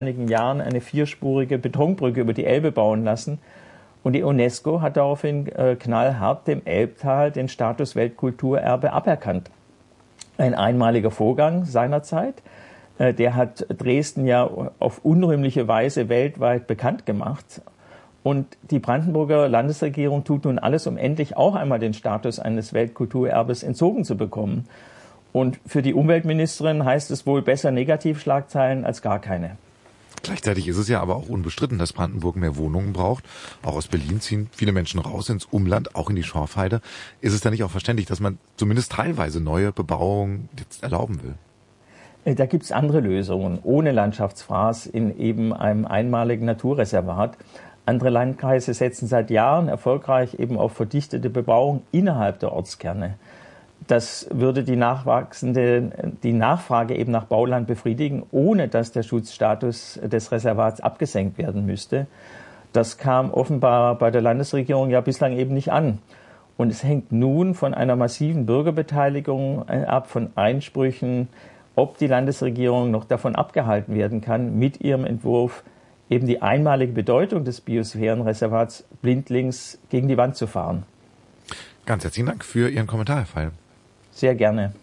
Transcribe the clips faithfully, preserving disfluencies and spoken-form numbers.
einigen Jahren eine vierspurige Betonbrücke über die Elbe bauen lassen. Und die UNESCO hat daraufhin äh, knallhart dem Elbtal den Status Weltkulturerbe aberkannt. Ein einmaliger Vorgang seinerzeit. Äh, der hat Dresden ja auf unrühmliche Weise weltweit bekannt gemacht. Und die Brandenburger Landesregierung tut nun alles, um endlich auch einmal den Status eines Weltkulturerbes entzogen zu bekommen. Und für die Umweltministerin heißt es wohl besser Negativschlagzeilen als gar keine. Gleichzeitig ist es ja aber auch unbestritten, dass Brandenburg mehr Wohnungen braucht. Auch aus Berlin ziehen viele Menschen raus ins Umland, auch in die Schorfheide. Ist es da nicht auch verständlich, dass man zumindest teilweise neue Bebauung jetzt erlauben will? Da gibt es andere Lösungen, ohne Landschaftsfraß in eben einem einmaligen Naturreservat. Andere Landkreise setzen seit Jahren erfolgreich eben auf verdichtete Bebauung innerhalb der Ortskerne. Das würde die nachwachsende, die Nachfrage eben nach Bauland befriedigen, ohne dass der Schutzstatus des Reservats abgesenkt werden müsste. Das kam offenbar bei der Landesregierung ja bislang eben nicht an. Und es hängt nun von einer massiven Bürgerbeteiligung ab, von Einsprüchen, ob die Landesregierung noch davon abgehalten werden kann, mit ihrem Entwurf eben die einmalige Bedeutung des Biosphärenreservats blindlings gegen die Wand zu fahren. Ganz herzlichen Dank für Ihren Kommentar, Herr Feil. Sehr gerne.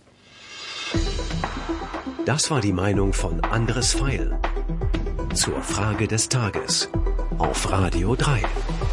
Das war die Meinung von Andres Feil zur Frage des Tages auf Radio drei.